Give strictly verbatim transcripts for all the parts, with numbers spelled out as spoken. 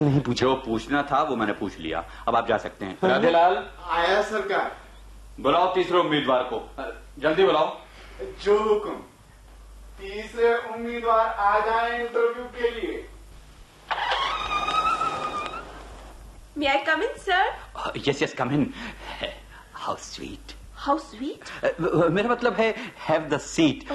نہیں پوچھا. جو پوچھنا تھا وہ میں نے پوچھ لیا. اب آپ جا سکتے ہیں. رادھے لال آیا سرکار. بلاؤ تیسرے امیدوار کو, جلدی بلاؤ. جو حکم. تیسرے امیدوار آ جائیں انٹرویو کے لیے. May I come in, sir? Yes yes come in. How sweet. How sweet. میرا مطلب ہے ہیو دا سیٹ.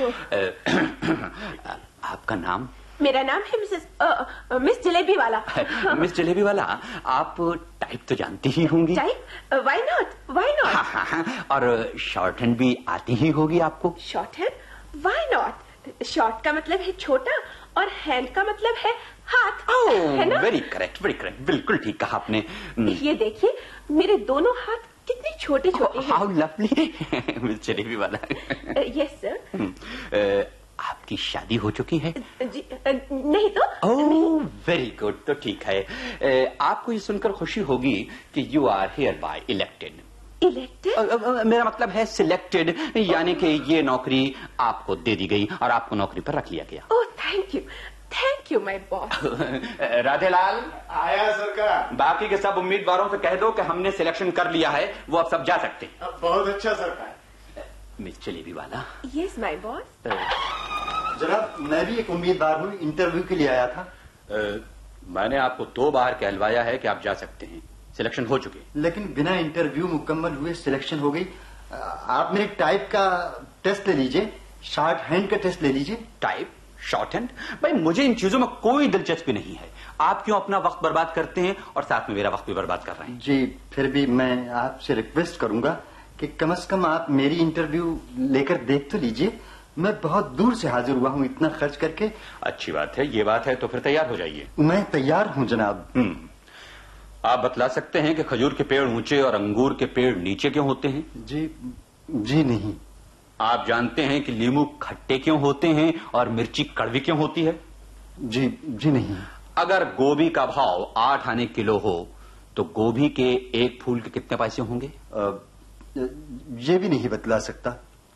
آپ کا نام؟ میرا نام ہے مسز مس جلیبی والا. مس جلیبی والا, آپ ٹائپ تو جانتی ہی ہوں گی. Type? Y not, Y not. اور شارٹ ہینڈ بھی آتی ہی ہوگی آپ کو. Short hand? Y not. Short کا مطلب ہے چھوٹا اور ہینڈ کا مطلب ہے ہاتھ. ویری کریکٹ, ویری کریکٹ, بالکل ٹھیک کہا آپ نے. یہ دیکھیے میرے دونوں ہاتھ کتنے چھوٹے چھوٹے ہیں. How lovely. مس جلیبی والا. یس سر. آپ کی شادی ہو چکی ہے؟ جی نہیں تو. اوہ ویری گڈ, تو ٹھیک ہے. آپ کو یہ سن کر خوشی ہوگی کہ you are here by elected. Elected? میرا مطلب ہے سلیکٹڈ, یعنی کہ یہ نوکری آپ کو دے دی گئی اور آپ کو نوکری پر رکھ لیا گیا. اوہ تھینک یو, تھینک یو مائی باس. رادھے لال آیا سرکار. باقی کے سب امیدواروں سے کہہ دو کہ ہم نے سلیکشن کر لیا ہے, وہ اب سب جا سکتے. بہت اچھا سرکار. مس جلیبی والا. یس مائی باس. جناب میں بھی ایک امیدوار ہوں, انٹرویو کے لیے آیا تھا. میں نے آپ کو دو بار کہلوایا ہے کہ آپ جا سکتے ہیں, سلیکشن ہو چکے. لیکن بنا انٹرویو مکمل ہوئے سلیکشن ہو گئی. آپ میرے ٹائپ کا ٹیسٹ لے لیجئے, شارٹ ہینڈ کا ٹیسٹ لے لیجئے. ٹائپ, شارٹ ہینڈ, بھائی مجھے ان چیزوں میں کوئی دلچسپی نہیں ہے. آپ کیوں اپنا وقت برباد کرتے ہیں اور ساتھ میں میرا وقت بھی برباد کر رہے ہیں؟ جی پھر بھی میں آپ سے ریکویسٹ کروں گا کہ کم از کم آپ میری انٹرویو لے کر دیکھ تو لیجئے. میں بہت دور سے حاضر ہوا ہوں اتنا خرچ کر کے. اچھی بات ہے, یہ بات ہے تو پھر تیار ہو جائیے. میں تیار ہوں جناب. ہم. آپ بتلا سکتے ہیں کہ کھجور کے پیڑ اونچے اور انگور کے پیڑ نیچے کیوں ہوتے ہیں؟ جی جی نہیں. آپ جانتے ہیں کہ لیمو کھٹے کیوں ہوتے ہیں اور مرچی کڑوی کیوں ہوتی ہے؟ جی جی نہیں. اگر گوبھی کا بھاؤ آٹھ آنے کلو ہو تو گوبھی کے ایک پھول کے کتنے پیسے ہوں گے؟ یہ بھی نہیں بتلا سکتا.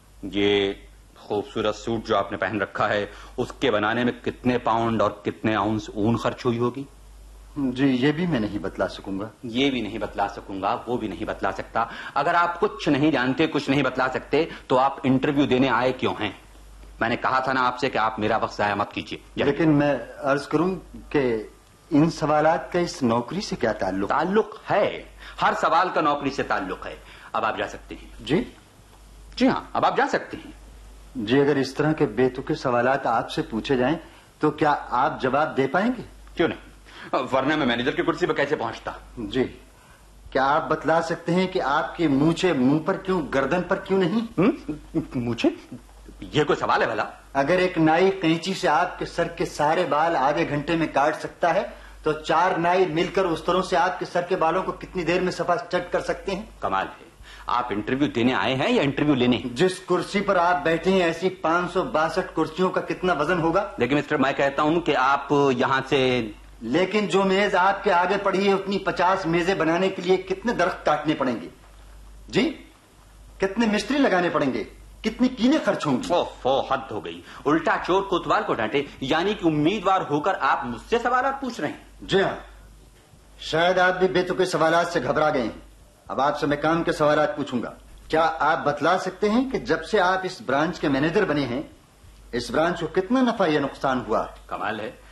یہ خوبصورت سوٹ جو آپ نے پہن رکھا ہے اس کے بنانے میں کتنے پاؤنڈ اور کتنے آؤنس اون خرچ ہوئی ہوگی؟ جی یہ بھی میں نہیں بتلا سکوں گا. یہ بھی نہیں بتلا سکوں گا, وہ بھی نہیں بتلا سکتا. اگر آپ کچھ نہیں جانتے, کچھ نہیں بتلا سکتے تو آپ انٹرویو دینے آئے کیوں ہیں؟ میں نے کہا تھا نا آپ سے کہ آپ میرا وقت ضائع مت کیجیے. لیکن میں عرض کروں کہ ان سوالات کا اس نوکری سے کیا تعلق؟ تعلق ہے, ہر سوال کا نوکری سے تعلق ہے. اب آپ جا سکتے ہیں. جی جی ہاں, اب آپ جا سکتے ہیں. جی اگر اس طرح کے بے تکے سوالات آپ سے پوچھے جائیں تو کیا آپ جواب دے پائیں گے؟ کیوں نہیں, ورنہ میں مینیجر کی کرسی پہ کیسے پہنچتا. جی کیا آپ بتلا سکتے ہیں کہ آپ کی مونچھیں منہ پر کیوں, گردن پر کیوں نہیں؟ مجھے یہ کوئی سوال ہے بھلا؟ اگر ایک نائی قینچی سے آپ کے سر کے سارے بال آدھے گھنٹے میں کاٹ سکتا ہے تو چار نائی مل کر اس طرح سے آپ کے سر کے بالوں کو کتنی دیر میں صفا چٹ کر سکتے ہیں؟ کمال ہے. آپ انٹرویو دینے آئے ہیں یا انٹرویو لینے؟ جس کرسی پر آپ بیٹھے ہیں ایسی پانچ سو باسٹھ کرسیوں کا کتنا وزن ہوگا؟ لیکن مسٹر میں کہتا ہوں کہ آپ یہاں سے. لیکن جو میز آپ کے آگے پڑی ہے اتنی پچاس میزیں بنانے کے لیے کتنے درخت کاٹنے پڑیں گے؟ جی کتنے مستری لگانے پڑیں گے؟ کتنی قیمتیں خرچ ہوں گی؟ اوہ حد ہو گئی. الٹا چور کوتوال کو ڈانٹے, یعنی کہ امیدوار ہو کر آپ مجھ سے سوالات پوچھ رہے ہیں. جی ہاں, شاید آپ بھی بے تکے سوالات سے گھبرا گئے ہیں. اب آپ سے میں کام کے سوالات پوچھوں گا. کیا آپ بتلا سکتے ہیں کہ جب سے آپ اس برانچ کے مینیجر بنے ہیں اس برانچ کو کتنا نفع یا نقصان ہوا؟ کمال ہے.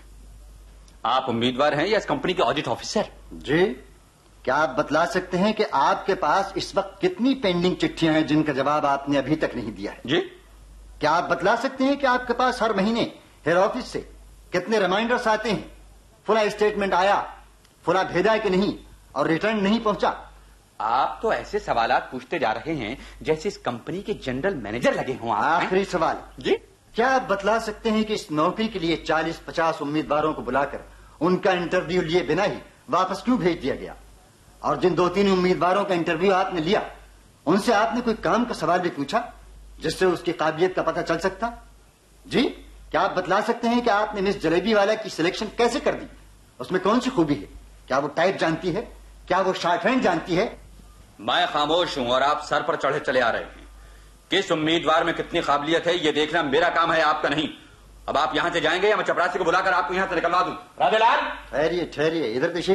آپ امیدوار ہیں یا اس کمپنی کے آڈٹ آفیسر؟ جی کیا آپ بتلا سکتے ہیں کہ آپ کے پاس اس وقت کتنی پینڈنگ چٹھیاں ہیں جن کا جواب آپ نے ابھی تک نہیں دیا ہے؟ جی کیا آپ بتلا سکتے ہیں کہ آپ کے پاس ہر مہینے ہیڈ آفس سے کتنے ریمائنڈرز آتے ہیں, فلاں اسٹیٹمنٹ آیا, فلاں بھیجا ہے کہ نہیں اور ریٹرن نہیں پہنچا؟ آپ تو ایسے سوالات پوچھتے جا رہے ہیں جیسے اس کمپنی کے جنرل مینیجر لگے ہوں. آخری سوال. جی کیا آپ بتلا سکتے ہیں کہ اس نوکری کے لیے چالیس پچاس امیدواروں کو بلا کر ان کا انٹرویو لیے بنا ہی واپس کیوں بھیج دیا گیا؟ اور جن دو تین امیدواروں کا انٹرویو آپ نے لیا ان سے آپ نے کوئی کام کا سوال بھی پوچھا جس سے اس کی قابلیت کا پتہ چل سکتا؟ جی کیا آپ بتلا سکتے ہیں کہ آپ نے مس جلیبی والا کی سلیکشن کیسے کر دی؟ اس میں کون سی خوبی ہے؟ کیا وہ ٹائپ جانتی ہے؟ کیا وہ شارٹ ہینڈ جانتی ہے؟ میں خاموش ہوں اور آپ سر پر چڑھے چلے آ رہے ہیں. کس امیدوار میں کتنی قابلیت ہے یہ دیکھنا میرا کام ہے, آپ کا نہیں. اب آپ یہاں سے جائیں گے یا میں چپراسی کو بلا کر آپ کو یہاں سے نکلوا دوں؟ رادھے لال ٹھہریے ٹھہریے, ادھر دیکھیے.